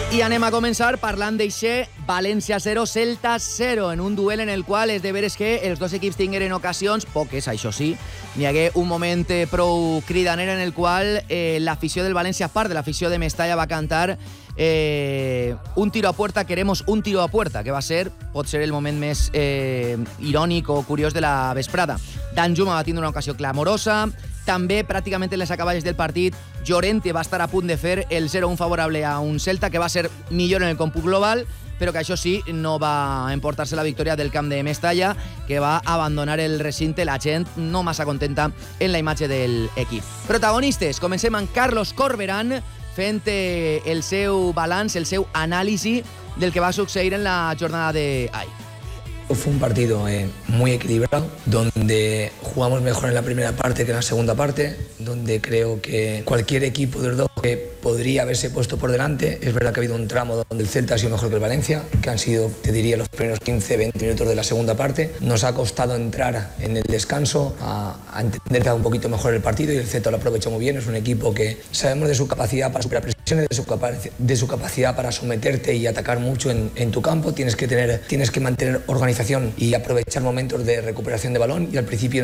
I anem a començar parlant d'això, València 0, Celta 0, en un duel en el qual és de veres que els dos equips tingueren ocasions, poques, això sí. N'hi hagué un moment prou cridaner en el qual l'afició del València, part de l'afició de Mestalla, va cantar un tiro a puerta, queremos un tiro a puerta, que va ser, pot ser el moment més irònic o curiós de la vesprada. Danjuma va tindre una ocasió clamorosa. També, pràcticament en les acaballes del partit, Llorente va estar a punt de fer el 0-1 favorable a un Celta, que va ser millor en el còmput global, però que això sí, no va emportar-se la victòria del camp de Mestalla, que va abandonar el recinte, la gent no massa contenta en la imatge de l'equip. Protagonistes, comencem amb Carlos Corberán, fent el seu balanç, el seu anàlisi del que va succeir en la jornada d'ahir. Fue un partido muy equilibrado, donde jugamos mejor en la primera parte que en la segunda parte, donde creo que cualquier equipo de los dos que podría haberse puesto por delante. Es verdad que ha habido un tramo donde el Celta ha sido mejor que el Valencia, que han sido, te diría, los primeros 15-20 minutos de la segunda parte. Nos ha costado entrar en el descanso a entender un poquito mejor el partido, y el Celta lo aprovechó muy bien. Es un equipo que sabemos de su capacidad para superar presiones, de su capacidad para someterte y atacar mucho en tu campo. Tienes que mantener organización y aprovechar momentos de recuperación de balón, y al principio